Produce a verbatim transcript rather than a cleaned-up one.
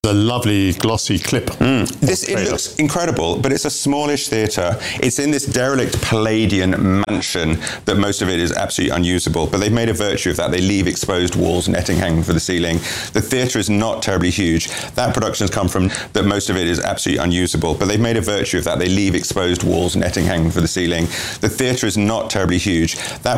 the lovely glossy clip. Mm. This it looks incredible, but it's a smallish theatre. It's in this derelict Palladian mansion that most of it is absolutely unusable, but they've made a virtue of that. They leave exposed walls, netting hanging for the ceiling. The theatre is not terribly huge. That production has come from that most of it is absolutely unusable, but they've made a virtue of that. They leave exposed walls, netting hanging for the ceiling. The theatre is not terribly huge. That